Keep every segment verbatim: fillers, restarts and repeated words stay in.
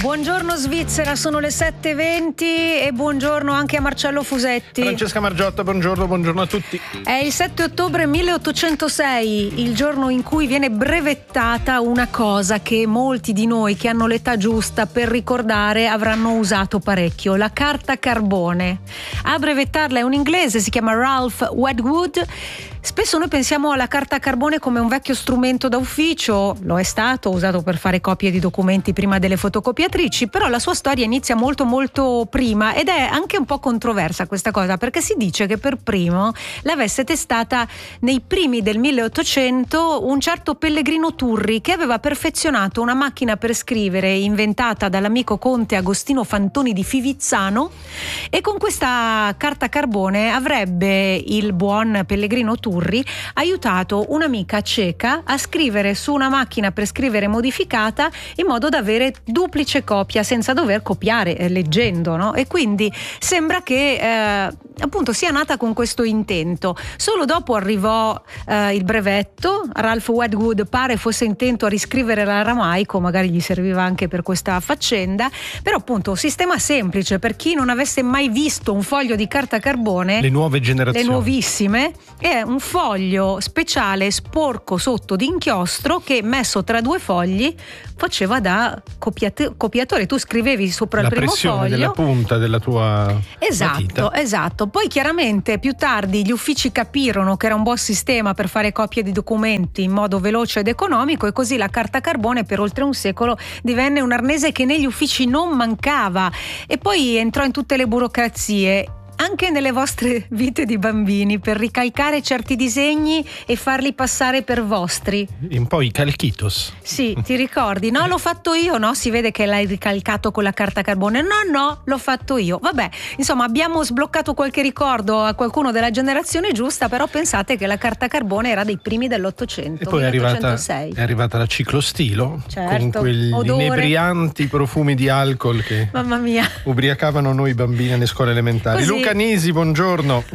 Buongiorno Svizzera, sono le sette e venti e buongiorno anche a Marcello Fusetti. Francesca Margiotta, buongiorno, buongiorno a tutti. È il sette ottobre milleottocentosei, il giorno in cui viene brevettata una cosa che molti di noi che hanno l'età giusta per ricordare avranno usato parecchio, la carta carbone. A brevettarla è un inglese, si chiama Ralph Wedgwood. Spesso noi pensiamo alla carta carbone come un vecchio strumento da ufficio, lo è stato, usato per fare copie di documenti prima delle fotocopiatrici, però la sua storia inizia molto molto prima ed è anche un po' controversa questa cosa, perché si dice che per primo l'avesse testata nei primi del milleottocento un certo Pellegrino Turri, che aveva perfezionato una macchina per scrivere inventata dall'amico conte Agostino Fantoni di Fivizzano, e con questa carta carbone avrebbe il buon Pellegrino Turri aiutato un'amica ceca a scrivere su una macchina per scrivere modificata in modo da avere duplice copia senza dover copiare eh, leggendo, no? E quindi sembra che eh, appunto sia nata con questo intento. Solo dopo arrivò eh, il brevetto. Ralph Wedgwood pare fosse intento a riscrivere l'aramaico, magari gli serviva anche per questa faccenda, però appunto sistema semplice per chi non avesse mai visto un foglio di carta carbone, le nuove generazioni, le nuovissime, è un foglio speciale sporco sotto di inchiostro che messo tra due fogli faceva da copiat- copiatore. Tu scrivevi sopra la il primo pressione foglio della punta della tua esatto, matita. Esatto. Poi chiaramente più tardi gli uffici capirono che era un buon sistema per fare copie di documenti in modo veloce ed economico, e così la carta carbone per oltre un secolo divenne un arnese che negli uffici non mancava, e poi entrò in tutte le burocrazie, anche nelle vostre vite di bambini, per ricalcare certi disegni e farli passare per vostri. Un po' i calchitos. Sì, ti ricordi? No, l'ho fatto io, no? Si vede che l'hai ricalcato con la carta carbone. No, no, l'ho fatto io. Vabbè, insomma, abbiamo sbloccato qualche ricordo a qualcuno della generazione giusta, però pensate che la carta carbone era dei primi dell'Ottocento. E poi è arrivata, è arrivata la ciclostilo, certo, con quegli odore, inebrianti profumi di alcol che mamma mia, ubriacavano noi bambini alle scuole elementari. Così. Luca Nisi, buongiorno.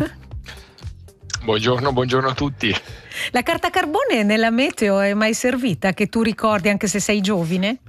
Buongiorno, buongiorno a tutti. La carta carbone nella meteo è mai servita, che tu ricordi, anche se sei giovane?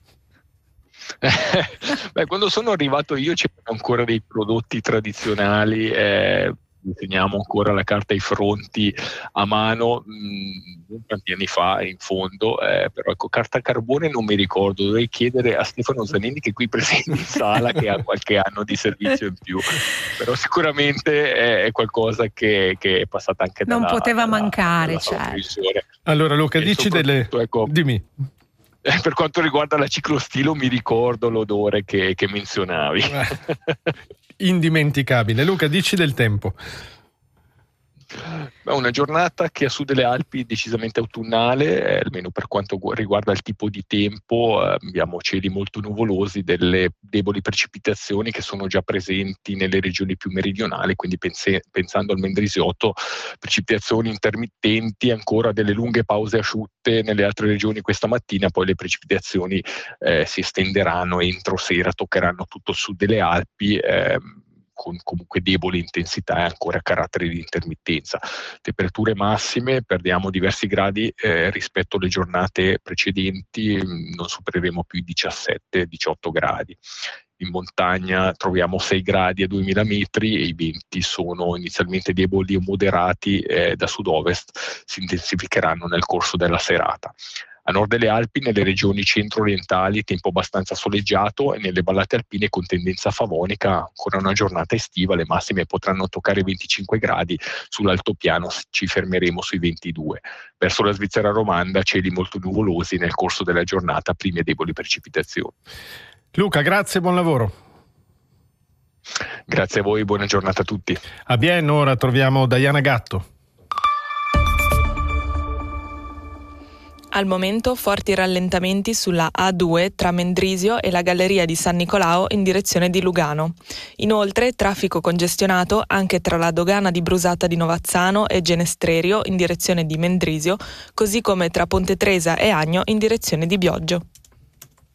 Beh, quando sono arrivato io c'erano ancora dei prodotti tradizionali, eh, disegniamo ancora la carta ai fronti a mano, mh, tanti anni fa in fondo, eh, però ecco, carta carbone non mi ricordo, dovrei chiedere a Stefano Zanini, che è qui presente in sala, che ha qualche anno di servizio in più, però sicuramente è, è qualcosa che, che è passata anche dalla, non poteva dalla, mancare, dalla certo. Allora Luca, e dici delle... Ecco, dimmi. per quanto riguarda la ciclostilo mi ricordo l'odore che, che menzionavi. Indimenticabile. Luca, dici del tempo. Una giornata che a sud delle Alpi è decisamente autunnale, eh, almeno per quanto riguarda il tipo di tempo. Eh, abbiamo cieli molto nuvolosi, delle deboli precipitazioni che sono già presenti nelle regioni più meridionali, quindi pense, pensando al Mendrisiotto, precipitazioni intermittenti, ancora delle lunghe pause asciutte nelle altre regioni questa mattina, poi le precipitazioni eh, si estenderanno entro sera, toccheranno tutto il sud delle Alpi, eh, con comunque debole intensità e ancora carattere di intermittenza. Temperature massime, perdiamo diversi gradi eh, rispetto alle giornate precedenti, non supereremo più i diciassette diciotto gradi. In montagna troviamo sei gradi a duemila metri e i venti sono inizialmente deboli o moderati, eh, da sud-ovest si intensificheranno nel corso della serata. A nord delle Alpi, nelle regioni centro-orientali, tempo abbastanza soleggiato, e nelle vallate alpine con tendenza favonica, ancora una giornata estiva, le massime potranno toccare venticinque gradi, sull'altopiano ci fermeremo sui ventidue. Verso la Svizzera romanda, cieli molto nuvolosi nel corso della giornata, prime deboli precipitazioni. Luca, grazie, buon lavoro. Grazie a voi, buona giornata a tutti. A Bienne ora troviamo Diana Gatto. Al momento forti rallentamenti sulla A due tra Mendrisio e la galleria di San Nicolao in direzione di Lugano. Inoltre traffico congestionato anche tra la dogana di Brusata di Novazzano e Genestrerio in direzione di Mendrisio, così come tra Ponte Tresa e Agno in direzione di Bioggio.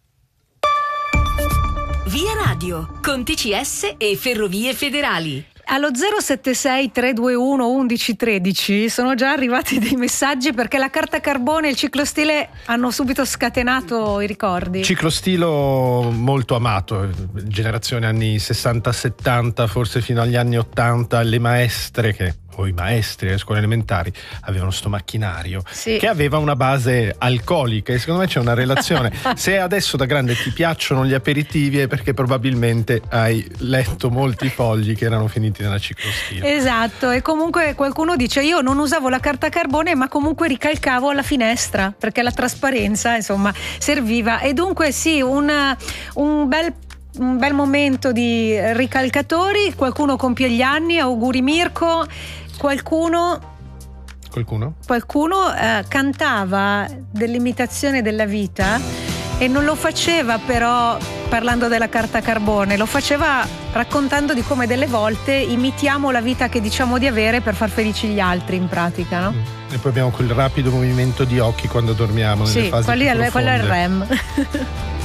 Via Radio, con T C S e Ferrovie Federali. Allo zero sette sei tre due uno uno uno uno tre sono già arrivati dei messaggi, perché la carta carbone e il ciclostile hanno subito scatenato i ricordi. Ciclostilo molto amato, generazione anni sessanta settanta, forse fino agli anni ottanta, le maestre che o i maestri alle scuole elementari avevano sto macchinario, sì, che aveva una base alcolica, e secondo me c'è una relazione. Se adesso da grande ti piacciono gli aperitivi è perché probabilmente hai letto molti fogli che erano finiti nella ciclostilo. Esatto, e comunque qualcuno dice: io non usavo la carta carbone ma comunque ricalcavo alla finestra perché la trasparenza insomma serviva, e dunque sì, un, un bel un bel momento di ricalcatori. Qualcuno compie gli anni, auguri Mirko. Qualcuno Qualcuno? Qualcuno eh, cantava dell'imitazione della vita, e non lo faceva però parlando della carta carbone, lo faceva raccontando di come delle volte imitiamo la vita che diciamo di avere per far felici gli altri, in pratica, no? E poi abbiamo quel rapido movimento di occhi quando dormiamo, nelle sì, fasi quello più è, quello è il profonde. R E M.